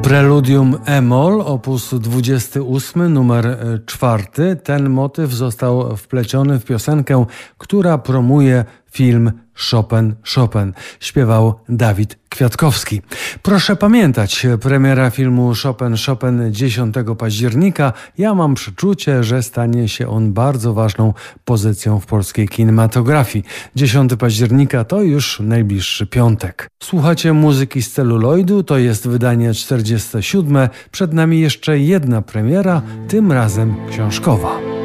Preludium e-moll, opus 28, numer 4. Ten motyw został wpleciony w piosenkę, która promuje film Chopin, Chopin. Śpiewał Dawid Kwiatkowski. Proszę pamiętać, premiera filmu Chopin, Chopin 10 października. Ja mam przeczucie, że stanie się on bardzo ważną pozycją w polskiej kinematografii. 10 października to już najbliższy piątek. Słuchacie muzyki z celuloidu, to jest wydanie 47. Przed nami jeszcze jedna premiera, tym razem książkowa.